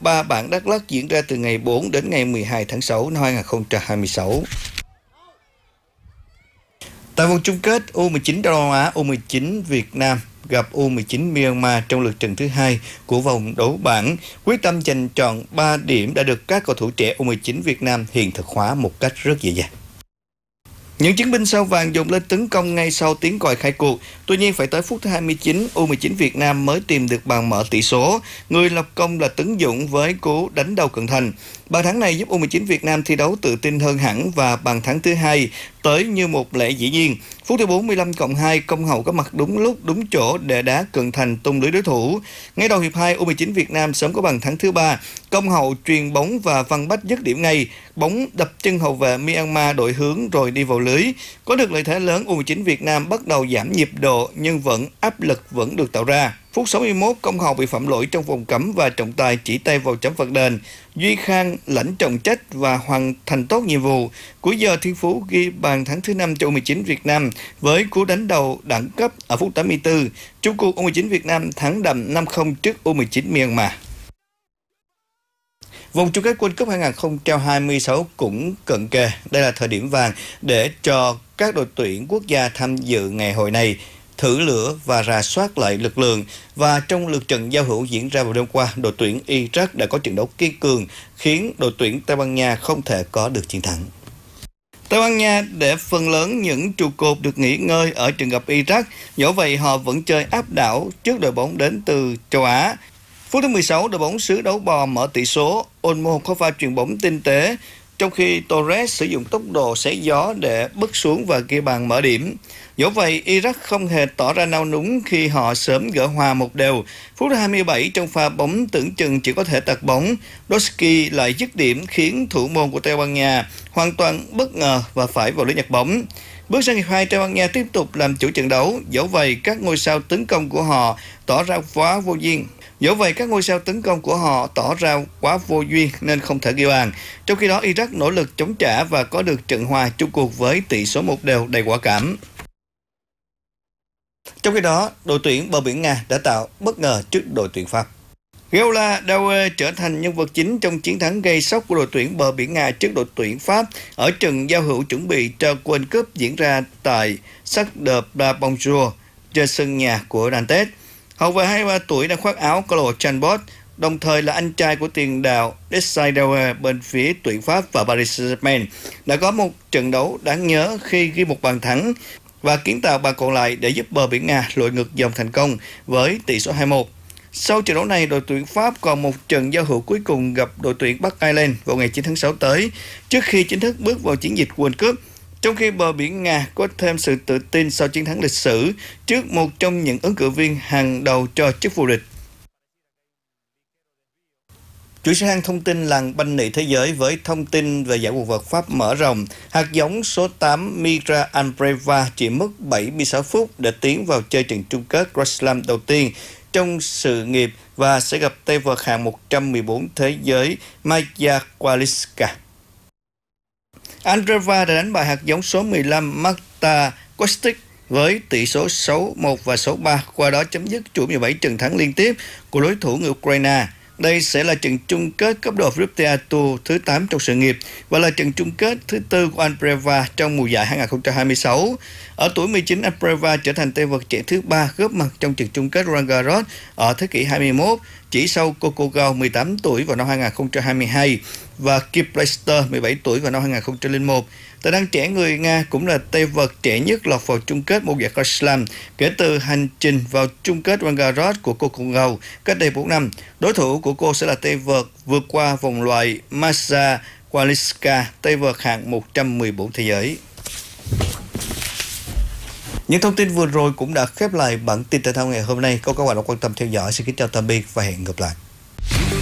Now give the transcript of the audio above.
3 bảng Đắk Lắk diễn ra từ ngày 4 đến ngày 12 tháng 6 năm 2026. Tại vòng chung kết U19 Đông Nam Á, U19 Việt Nam gặp U19 Myanmar trong lượt trận thứ 2 của vòng đấu bảng, quyết tâm giành trọn 3 điểm đã được các cầu thủ trẻ U19 Việt Nam hiện thực hóa một cách rất dễ dàng. Những chiến binh sao vàng dồn lên tấn công ngay sau tiếng còi khai cuộc. Tuy nhiên phải tới phút thứ 29, U19 Việt Nam mới tìm được bàn mở tỷ số. Người lập công là Tấn Dũng với cú đánh đầu cận thành. Bàn thắng này giúp U19 Việt Nam thi đấu tự tin hơn hẳn và bàn thắng thứ 2 tới như một lẽ dĩ nhiên. Phút thứ 45+2, Công Hậu có mặt đúng lúc, đúng chỗ để đá cận thành tung lưới đối thủ. Ngay đầu hiệp 2, U19 Việt Nam sớm có bàn thắng thứ 3. Công Hậu truyền bóng và Văn Bách dứt điểm ngay. Bóng đập chân hậu vệ Myanmar đổi hướng rồi đi vào lưới. Có được lợi thế lớn, U19 Việt Nam bắt đầu giảm nhịp độ nhưng áp lực vẫn được tạo ra. Phút 61, Công Hậu bị phạm lỗi trong vòng cấm và trọng tài chỉ tay vào chấm phạt đền. Duy Khang lãnh trọng trách và hoàn thành tốt nhiệm vụ. Cuối giờ, Thiên Phú ghi bàn thắng thứ 5 cho U19 Việt Nam với cú đánh đầu đẳng cấp ở phút 84. Chung cuộc U19 Việt Nam thắng đậm 5-0 trước U19 Myanmar. Vòng chung kết World Cup 2026 cũng cận kề. Đây là thời điểm vàng để cho các đội tuyển quốc gia tham dự ngày hội này thử lửa và rà soát lại lực lượng. Và trong lượt trận giao hữu diễn ra vào đêm qua, đội tuyển Iraq đã có trận đấu kiên cường khiến đội tuyển Tây Ban Nha không thể có được chiến thắng. Tây Ban Nha để phần lớn những trụ cột được nghỉ ngơi ở trận gặp Iraq, dẫu vậy họ vẫn chơi áp đảo trước đội bóng đến từ châu Á. Phút thứ 16, đội bóng xứ đấu bò mở tỷ số. Olmo có pha chuyền bóng tinh tế, trong khi Torres sử dụng tốc độ xé gió để bứt xuống và ghi bàn mở điểm. Dẫu vậy, Iraq không hề tỏ ra nao núng khi họ sớm gỡ hòa 1-1. Phút thứ 27, trong pha bóng tưởng chừng chỉ có thể tạt bóng, Doski lại dứt điểm khiến thủ môn của Tây Ban Nha hoàn toàn bất ngờ và phải vào lưới nhặt bóng. Bước sang hiệp 2, Tây Ban Nha tiếp tục làm chủ trận đấu. Dẫu vậy, các ngôi sao tấn công của họ tỏ ra quá vô duyên nên không thể ghi bàn. Trong khi đó, Iraq nỗ lực chống trả và có được trận hòa chung cuộc với tỷ số 1-1 đầy quả cảm. Trong khi đó, đội tuyển bờ biển Nga đã tạo bất ngờ trước đội tuyển Pháp. Giola Daue trở thành nhân vật chính trong chiến thắng gây sốc của đội tuyển bờ biển Nga trước đội tuyển Pháp ở trận giao hữu chuẩn bị cho World Cup diễn ra tại Stade de la Bonjour trên sân nhà của Nantes. Hậu vệ 23 tuổi đã khoác áo câu lạc bộ Chambord, đồng thời là anh trai của tiền đạo Desai Daue bên phía tuyển Pháp và Paris Saint-Germain, đã có một trận đấu đáng nhớ khi ghi một bàn thắng và kiến tạo bàn còn lại để giúp bờ biển Nga lội ngược dòng thành công với tỷ số 2-1. Sau trận đấu này, đội tuyển Pháp còn một trận giao hữu cuối cùng gặp đội tuyển Bắc Ireland vào ngày 9 tháng 6 tới, trước khi chính thức bước vào chiến dịch World Cup. Trong khi bờ biển Nga có thêm sự tự tin sau chiến thắng lịch sử trước một trong những ứng cử viên hàng đầu cho chức vô địch. Chuyển sang thông tin làng banh nị thế giới với thông tin về giải quần vợt Pháp mở rộng. Hạt giống số 8 Mira Andreeva chỉ mất 76 phút để tiến vào chơi trận chung kết Grand Slam đầu tiên trong sự nghiệp và sẽ gặp tay vợt hạng 114 thế giới Maja Kowalska. Andreeva đã đánh bại hạt giống số 15 Marta Kostyk với tỷ số 6-1 và 6-3, qua đó chấm dứt chuỗi 17 trận thắng liên tiếp của đối thủ người Ukraine. Đây sẽ là trận chung kết cấp độ WTA Tour thứ 8 trong sự nghiệp và là trận chung kết thứ 4 của Andreeva trong mùa giải 2026. Ở tuổi 19, Andreeva trở thành tay vợt trẻ thứ 3 góp mặt trong trận chung kết Roland Garros ở thế kỷ 21, chỉ sau Coco Gauff 18 tuổi vào năm 2022 và Kim Clijsters 17 tuổi vào năm 2001. Tài năng trẻ người Nga cũng là tay vợt trẻ nhất lọt vào chung kết môn giải Grand Slam kể từ hành trình vào chung kết Roland Garros của Coco Gauff cách đây 4 năm. Đối thủ của cô sẽ là tay vợt vượt qua vòng loại Maja Kowalska, tay vợt hạng 114 thế giới. Những thông tin vừa rồi cũng đã khép lại bản tin thể thao ngày hôm nay. Các bạn đã quan tâm theo dõi. Xin kính chào tạm biệt và hẹn gặp lại.